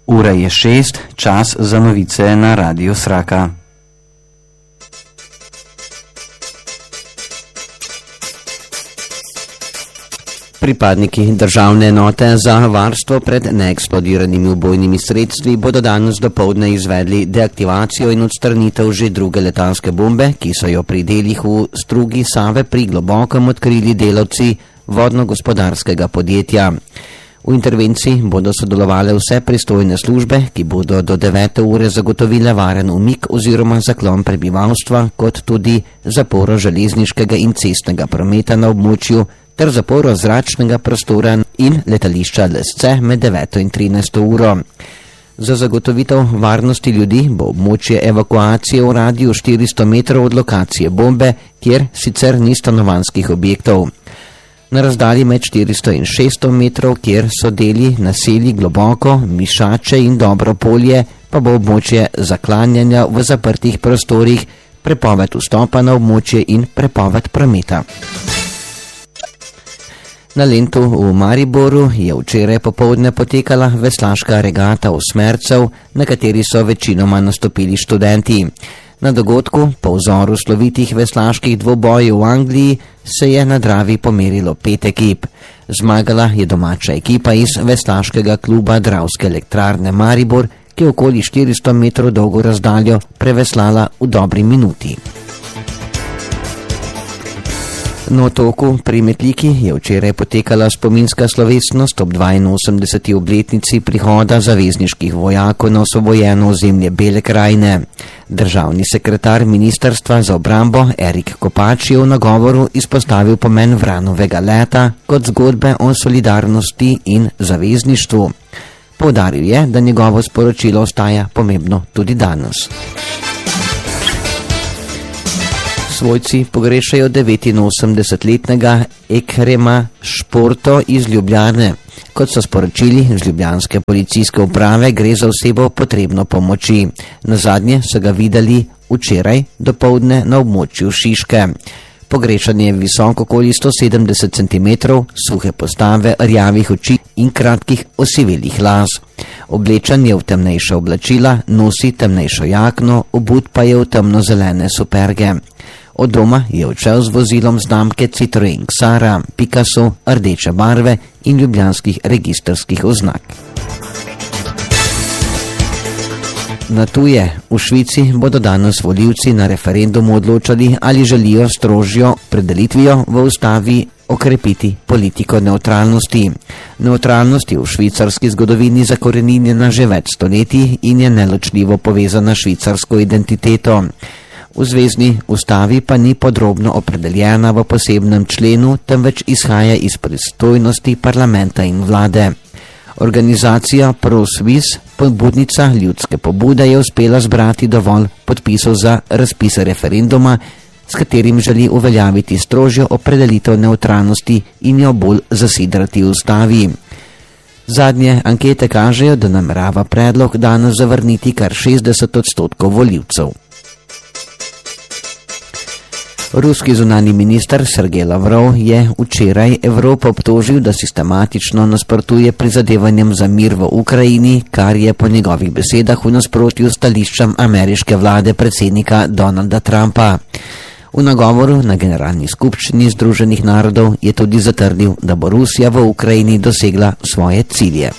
Ura je 6, čas za novice na Radiu Sraka. Pripadniki državne enote za varstvo pred neeksplodiranimi ubojnimi sredstvi bodo danes dopoldne izvedli deaktivacijo in odstranitev že druge letalske bombe, ki so jo pri delih v strugi Save pri Globokem odkrili delavci vodno-gospodarskega podjetja. V intervenciji bodo sodelovale vse pristojne službe, ki bodo do 9. ure zagotovile varen umik oziroma zaklon prebivalstva, kot tudi zaporo železniškega in cestnega prometa na območju ter zaporo zračnega prostora in letališča Lesce med 9. in 13. uro. Za zagotovitev varnosti ljudi bo območje evakuacije v radiju 400 metrov od lokacije bombe, kjer sicer ni stanovanjskih objektov. Na razdalji med 400 in 600 metrov, kjer so deli naselji Globoko, Mišače in Dobro polje, pa bo območje zaklanjanja v zaprtih prostorih, prepoved vstopa na območje in prepoved prometa. Na Lentu v Mariboru je včeraj popoldne potekala veslaška regata osmercev, na kateri so večinoma nastopili študenti. Na dogodku, po vzoru slovitih veslaških dvobojev v Angliji, se je na Dravi pomerilo 5 ekip. Zmagala je domača ekipa iz veslaškega kluba Dravske elektrarne Maribor, ki je okoli 400 metrov dolgo razdaljo preveslala v dobri minuti. Na otoku pri Metliki je včeraj potekala spominska slovesnost ob 82. obletnici prihoda zavezniških vojakov na osvobojeno ozemlje Bele krajine. Državni sekretar Ministrstva za obrambo Erik Kopač je v nagovoru izpostavil pomen Vranovega leta kot zgodbe o solidarnosti in zavezništvu. Poudaril je, da njegovo sporočilo ostaja pomembno tudi danes. Svojci pogrešajo 89-letnega Ekrema Športo iz Ljubljane. Kot so sporočili z ljubljanske policijske uprave, gre za osebo potrebno pomoči. Nazadnje so ga videli včeraj dopoldne na območju Šiške. Pogrešan je visok okoli 170 cm, suhe postave, rjavih oči in kratkih osivelih las. Oblečen je v temnejša oblačila, nosi temnejšo jakno, obut pa je v temnozelene superge. Od doma je odšel z vozilom znamke Citroen Xara, Picasso, rdeče barve in ljubljanskih registrskih oznak. Na tuje, v Švici bodo danes volivci na referendumu odločali, ali želijo strožjo predelitvijo v ustavi okrepiti politiko nevtralnosti. Nevtralnost je v švicarski zgodovini zakoreninjena že več stoletij in je neločljivo povezana s švicarsko identiteto. V zvezni ustavi pa ni podrobno opredeljena v posebnem členu, temveč izhaja iz pristojnosti parlamenta in vlade. Organizacija ProSwiss, pobudnica ljudske pobude, je uspela zbrati dovolj podpisov za razpis referenduma, s katerim želi uveljaviti strožjo opredelitev nevtralnosti in jo bolj zasidrati v ustavi. Zadnje ankete kažejo, da namerava predlog danes zavrniti kar 60% volivcev. Ruski zunanji minister Sergej Lavrov je včeraj Evropo obtožil, da sistematično nasprotuje prizadevanjem za mir v Ukrajini, kar je po njegovih besedah v nasprotju s stališčem ameriške vlade predsednika Donalda Trumpa. V nagovoru na generalni skupščini Združenih narodov je tudi zatrdil, da bo Rusija v Ukrajini dosegla svoje cilje.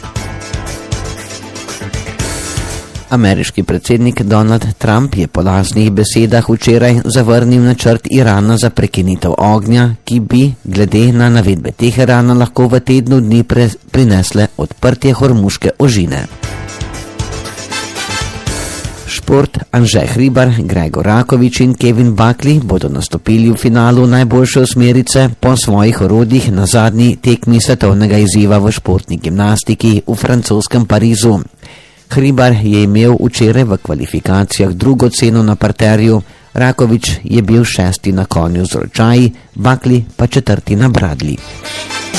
Ameriški predsednik Donald Trump je po lastnih besedah včeraj zavrnil načrt Irana za prekinitev ognja, ki bi, glede na navedbe Teherana, lahko v tednu dni prinesle odprtje Hormuške ožine. Šport. Anže Hribar, Gregor Rakovič in Kevin Buckley bodo nastopili v finalu najboljše osmerice po svojih orodjih na zadnji tekmi svetovnega izziva v športni gimnastiki v francoskem Parizu. Hribar je imel včeraj v kvalifikacijah drugo ceno na parterju, Rakovič je bil 6. na konju z ročaji, Buckley pa 4. na bradlji.